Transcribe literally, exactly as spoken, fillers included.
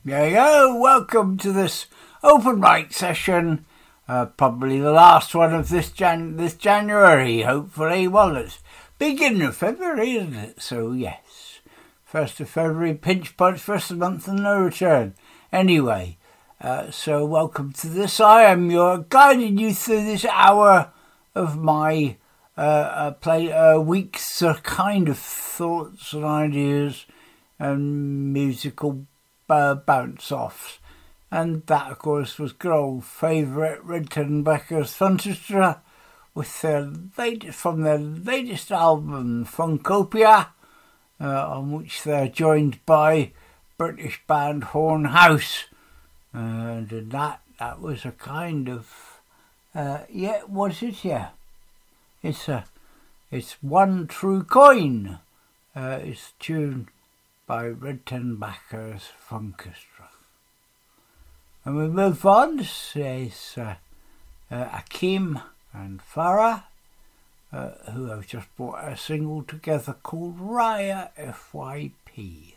There you go, welcome to this open mic session, uh, probably the last one of this Jan- this January, hopefully. Well, it's beginning of February, isn't it? So, yes, first of February, pinch punch, first of the month and no return. Anyway, uh, so welcome to this. I am your guiding you through this hour of my uh, uh, play uh, week's uh, kind of thoughts and ideas and musical Uh, bounce-offs, and that of course was good old favourite Red Becker's Thunderstruck with their latest, from their latest album Funkopia, uh, on which they're joined by British band Horn House, uh, and that that was a kind of uh, yeah what is it yeah it's a it's One True Coin, uh, it's tuned by Rittenbacker's Funkestra. And we move on. This is uh, uh, Akeem and Farah, uh, who have just brought a single together called Raya F Y P.